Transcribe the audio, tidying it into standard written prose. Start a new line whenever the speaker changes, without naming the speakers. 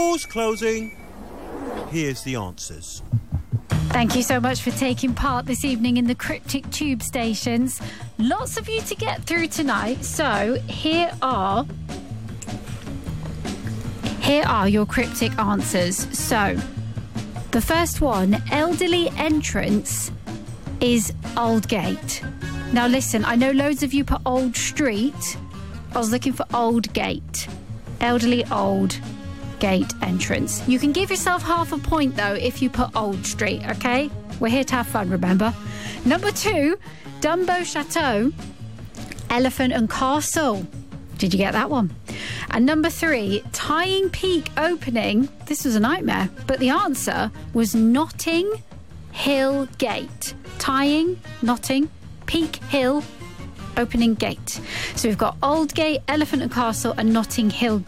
Doors closing. Here's the answers.
Thank you so much for taking part this evening in the Cryptic Tube Stations. Lots of you to get through tonight. So here are your cryptic answers. So the first one, elderly entrance, is Aldgate. Now listen, I know loads of you put Old Street. I was looking for Old Gate. Elderly Old Gate entrance. You can give yourself half a point though if you put Old Street, okay? We're here to have fun, remember? Number 2, Dumbo Chateau, Elephant and Castle. Did you get that one? And number 3, Tying Peak opening. This was a nightmare, but the answer was Notting Hill Gate. Tying, Notting, Peak Hill, opening gate. So we've got Old Gate, Elephant and Castle, and Notting Hill